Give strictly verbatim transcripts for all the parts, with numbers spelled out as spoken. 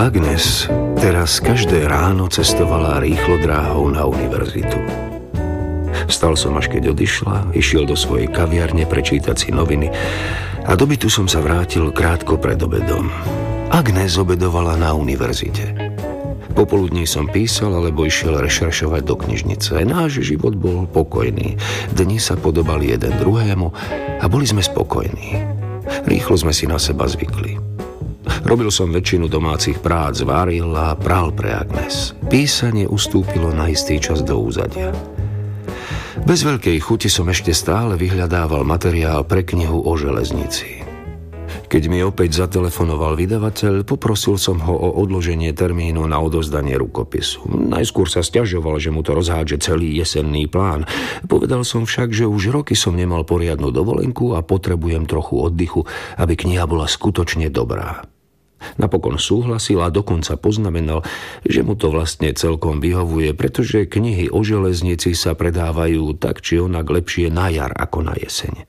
Agnes teraz každé ráno cestovala rýchlo dráhou na univerzitu. Vstal som, až keď odišla, išiel do svojej kaviarne prečítať si noviny a do bytu som sa vrátil krátko pred obedom. Agnes obedovala na univerzite. Popoludní som písal alebo išiel rešeršovať do knižnice. Náš život bol pokojný. Dni sa podobali jeden druhému a boli sme spokojní. Rýchlo sme si na seba zvykli. Robil som väčšinu domácich prác, varil a pral pre Agnes. Písanie ustúpilo na istý čas do úzadia. Bez veľkej chuti som ešte stále vyhľadával materiál pre knihu o železnici. Keď mi opäť zatelefonoval vydavateľ, poprosil som ho o odloženie termínu na odovzdanie rukopisu. Najskôr sa sťažoval, že mu to rozhádže celý jesenný plán. Povedal som však, že už roky som nemal poriadnu dovolenku a potrebujem trochu oddychu, aby kniha bola skutočne dobrá. Napokon súhlasil a dokonca poznamenal, že mu to vlastne celkom vyhovuje, pretože knihy o železnici sa predávajú tak či onak lepšie na jar ako na jeseň.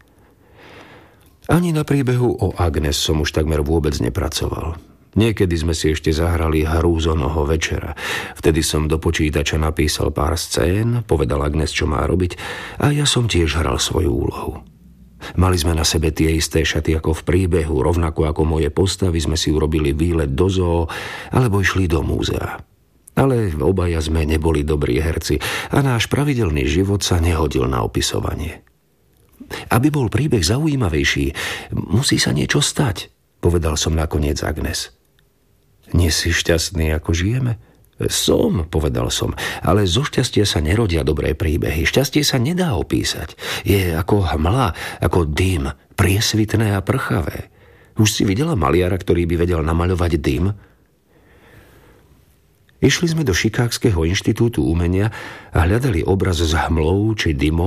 Ani na príbehu o Agnes som už takmer vôbec nepracoval. Niekedy sme si ešte zahrali hru z onoho večera. Vtedy som do počítača napísal pár scén, povedal Agnes, čo má robiť, a ja som tiež hral svoju úlohu. Mali sme na sebe tie isté šaty ako v príbehu, rovnako ako moje postavy sme si urobili výlet do zoo alebo išli do múzea. Ale obaja sme neboli dobrí herci a náš pravidelný život sa nehodil na opisovanie. Aby bol príbeh zaujímavejší, musí sa niečo stať, povedal som nakoniec Agnes. Nie si šťastný, ako žijeme? Som, povedal som, ale zo šťastia sa nerodia dobré príbehy. Šťastie sa nedá opísať. Je ako hmla, ako dym, priesvitné a prchavé. Už si videla maliara, ktorý by vedel namaľovať dym? Išli sme do Chicagoského inštitútu umenia a hľadali obraz s hmlou či dymom,